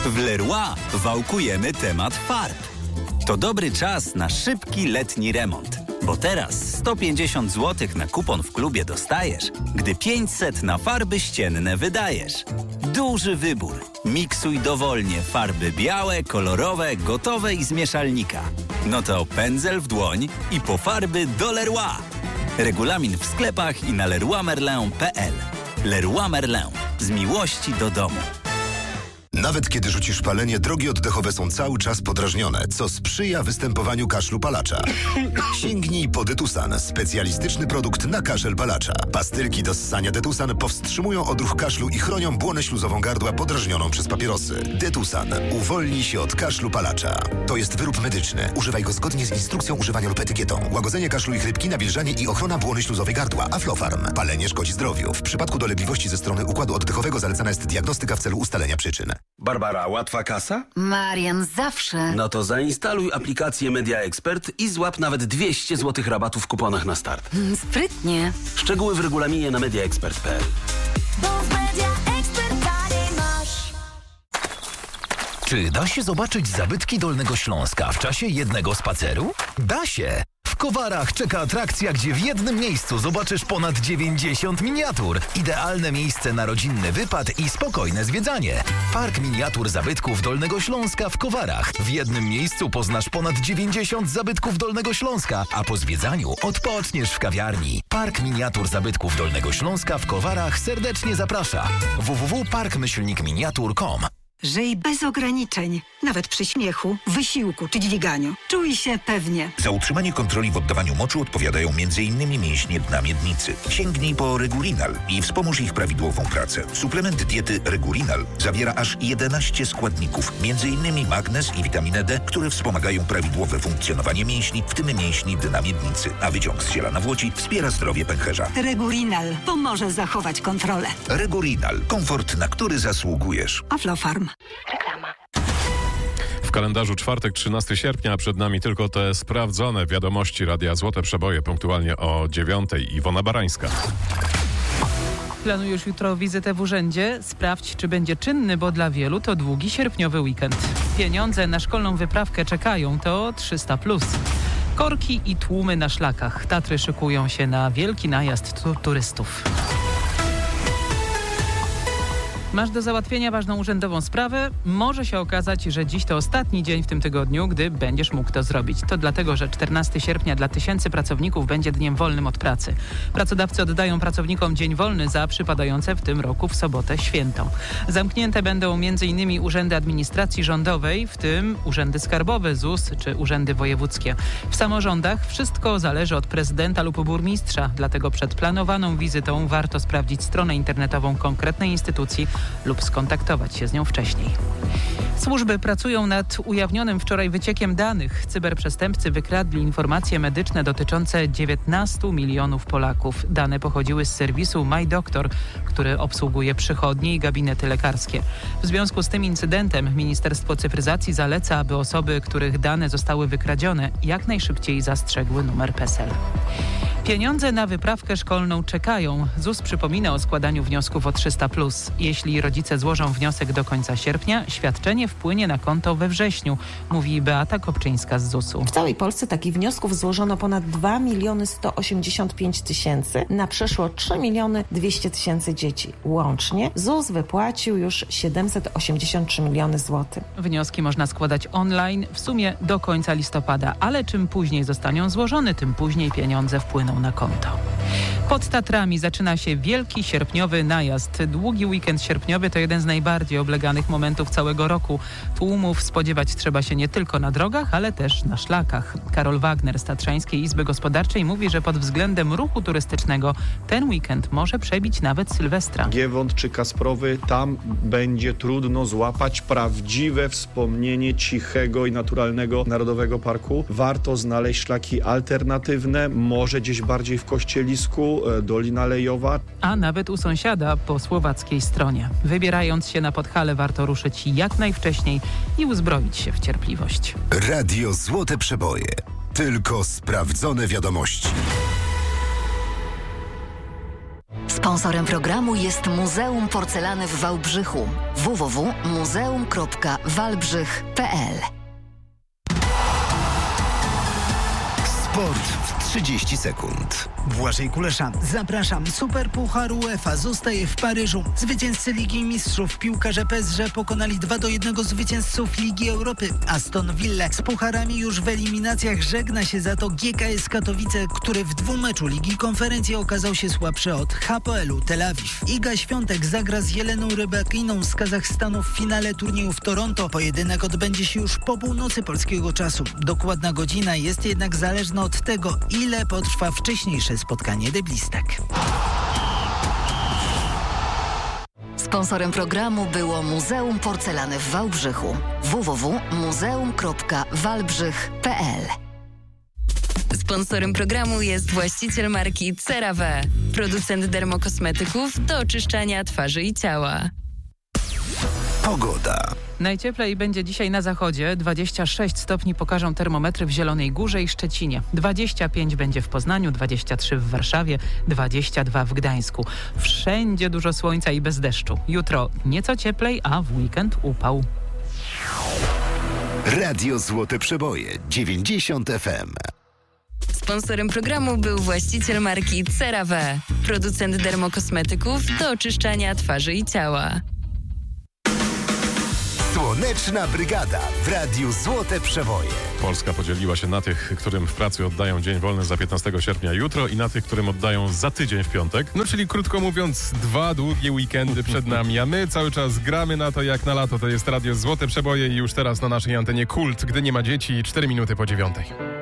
W Leroy wałkujemy temat farb. To dobry czas na szybki letni remont. Bo teraz 150 zł na kupon w klubie dostajesz, gdy 500 na farby ścienne wydajesz. Duży wybór. Miksuj dowolnie farby białe, kolorowe, gotowe i z mieszalnika. No to pędzel w dłoń i po farby do Leroy. Regulamin w sklepach i na leroymerlin.pl. Leroy Merlin. Z miłości do domu. Nawet kiedy rzucisz palenie, drogi oddechowe są cały czas podrażnione, co sprzyja występowaniu kaszlu palacza. Sięgnij po Detusan, specjalistyczny produkt na kaszel palacza. Pastylki do ssania Detusan powstrzymują odruch kaszlu i chronią błonę śluzową gardła podrażnioną przez papierosy. Detusan uwolni się od kaszlu palacza. To jest wyrób medyczny. Używaj go zgodnie z instrukcją używania lub etykietą. Łagodzenie kaszlu i chrypki, nawilżanie i ochrona błony śluzowej gardła. Aflofarm. Palenie szkodzi zdrowiu. W przypadku dolegliwości ze strony układu oddechowego zalecana jest diagnostyka w celu ustalenia przyczyn. Barbara, łatwa kasa? Marian, zawsze. No to zainstaluj aplikację Media Expert i złap nawet 200 zł rabatu w kuponach na start. Sprytnie. Szczegóły w regulaminie na mediaexpert.pl. Bo w Media Expert taniej masz. Czy da się zobaczyć zabytki Dolnego Śląska w czasie jednego spaceru? Da się! W Kowarach czeka atrakcja, gdzie w jednym miejscu zobaczysz ponad 90 miniatur. Idealne miejsce na rodzinny wypad i spokojne zwiedzanie. Park Miniatur Zabytków Dolnego Śląska w Kowarach. W jednym miejscu poznasz ponad 90 zabytków Dolnego Śląska, a po zwiedzaniu odpoczniesz w kawiarni. Park Miniatur Zabytków Dolnego Śląska w Kowarach serdecznie zaprasza. www.park-miniatur.com. Żyj bez ograniczeń, nawet przy śmiechu, wysiłku czy dźwiganiu. Czuj się pewnie. Za utrzymanie kontroli w oddawaniu moczu odpowiadają m.in. mięśnie dna miednicy. Sięgnij po Regurinal i wspomóż ich prawidłową pracę. Suplement diety Regurinal zawiera aż 11 składników, m.in. magnez i witaminę D, które wspomagają prawidłowe funkcjonowanie mięśni, w tym mięśni dna miednicy. A wyciąg z ziela nawłoci wspiera zdrowie pęcherza. Regurinal pomoże zachować kontrolę. Regurinal. Komfort, na który zasługujesz. Aflofarm. Reklama. W kalendarzu czwartek, 13 sierpnia, przed nami tylko te sprawdzone wiadomości Radia Złote Przeboje, punktualnie o 9:00. Iwona Barańska. Planujesz jutro wizytę w urzędzie? Sprawdź, czy będzie czynny, bo dla wielu to długi sierpniowy weekend. Pieniądze na szkolną wyprawkę czekają, to 300+. Korki i tłumy na szlakach. Tatry szykują się na wielki najazd turystów. Masz do załatwienia ważną urzędową sprawę? Może się okazać, że dziś to ostatni dzień w tym tygodniu, gdy będziesz mógł to zrobić. To dlatego, że 14 sierpnia dla tysięcy pracowników będzie dniem wolnym od pracy. Pracodawcy oddają pracownikom dzień wolny za przypadające w tym roku w sobotę święto. Zamknięte będą m.in. urzędy administracji rządowej, w tym urzędy skarbowe, ZUS czy urzędy wojewódzkie. W samorządach wszystko zależy od prezydenta lub burmistrza, dlatego przed planowaną wizytą warto sprawdzić stronę internetową konkretnej instytucji lub skontaktować się z nią wcześniej. Służby pracują nad ujawnionym wczoraj wyciekiem danych. Cyberprzestępcy wykradli informacje medyczne dotyczące 19 milionów Polaków. Dane pochodziły z serwisu MyDoctor, który obsługuje przychodnie i gabinety lekarskie. W związku z tym incydentem Ministerstwo Cyfryzacji zaleca, aby osoby, których dane zostały wykradzione, jak najszybciej zastrzegły numer PESEL. Pieniądze na wyprawkę szkolną czekają. ZUS przypomina o składaniu wniosków o 300+. Jeśli rodzice złożą wniosek do końca sierpnia, świadczenie wpłynie na konto we wrześniu, mówi Beata Kopczyńska z ZUS-u. W całej Polsce takich wniosków złożono ponad 2 185 000 na przeszło 3 200 000 dzieci. Łącznie ZUS wypłacił już 783 miliony złotych. Wnioski można składać online w sumie do końca listopada, ale czym później zostaną złożone, tym później pieniądze wpłyną na konto. Pod Tatrami zaczyna się wielki sierpniowy najazd. Długi weekend sierpniowy to jeden z najbardziej obleganych momentów całego roku. Tłumów spodziewać trzeba się nie tylko na drogach, ale też na szlakach. Karol Wagner z Tatrzańskiej Izby Gospodarczej mówi, że pod względem ruchu turystycznego ten weekend może przebić nawet Sylwestra. Giewont czy Kasprowy, tam będzie trudno złapać prawdziwe wspomnienie cichego i naturalnego Narodowego Parku. Warto znaleźć szlaki alternatywne, może gdzieś bardziej w Kościelisku, Dolina Lejowa. A nawet u sąsiada po słowackiej stronie. Wybierając się na Podhale warto ruszyć jak najwcześniej i uzbroić się w cierpliwość. Radio Złote Przeboje. Tylko sprawdzone wiadomości. Sponsorem programu jest Muzeum Porcelany w Wałbrzychu. www.muzeum.wałbrzych.pl. Sport w 30 sekund. Błażej Kulesza. Zapraszam. Superpuchar UEFA zostaje w Paryżu. Zwycięzcy Ligi Mistrzów piłkarze PSG pokonali 2-1 zwycięzców Ligi Europy. Aston Villa z pucharami już w eliminacjach żegna się za to GKS Katowice, który w dwumeczu Ligi Konferencji okazał się słabszy od HPL-u Tel Awiw. Iga Świątek zagra z Jeleną Rybakiną z Kazachstanu w finale turnieju w Toronto. Pojedynek odbędzie się już po północy polskiego czasu. Dokładna godzina jest jednak zależna od tego, ile potrwa wcześniejsze spotkanie deblistek. Sponsorem programu było Muzeum Porcelany w Wałbrzychu. www.muzeum.wałbrzych.pl. Sponsorem programu jest właściciel marki CeraVe, producent dermokosmetyków do oczyszczania twarzy i ciała. Pogoda. Najcieplej będzie dzisiaj na zachodzie. 26 stopni pokażą termometry w Zielonej Górze i Szczecinie. 25 będzie w Poznaniu, 23 w Warszawie, 22 w Gdańsku. Wszędzie dużo słońca i bez deszczu. Jutro nieco cieplej, a w weekend upał. Radio Złote Przeboje 90 FM. Sponsorem programu był właściciel marki CeraVe, producent dermokosmetyków do oczyszczania twarzy i ciała. Słoneczna Brygada w Radiu Złote Przeboje. Polska podzieliła się na tych, którym w pracy oddają dzień wolny za 15 sierpnia jutro i na tych, którym oddają za tydzień w piątek. No czyli krótko mówiąc, 2 długie weekendy przed nami, a my cały czas gramy na to jak na lato. To jest Radio Złote Przeboje i już teraz na naszej antenie Kult, gdy nie ma dzieci, 4 minuty po 9.